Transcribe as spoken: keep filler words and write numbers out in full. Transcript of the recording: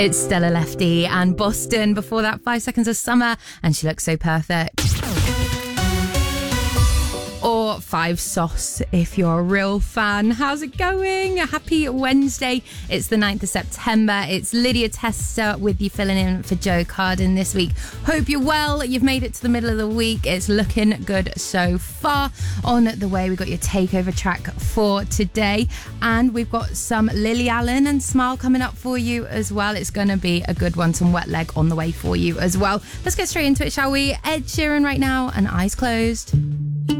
It's Stella Lefty and Boston. Before that, Five Seconds of Summer, and She Looks So Perfect. Or Five Sauce if you're a real fan. How's it going? Happy Wednesday. It's the ninth of September. It's Lydia Tester with you filling in for Joe Carden this week. Hope you're well. You've made it to the middle of the week. It's looking good so far. On the way, we've got your takeover track for today. And we've got some Lily Allen and Smile coming up for you as well. It's going to be a good one. Some Wet Leg on the way for you as well. Let's get straight into it, shall we? Ed Sheeran right now and Eyes Closed.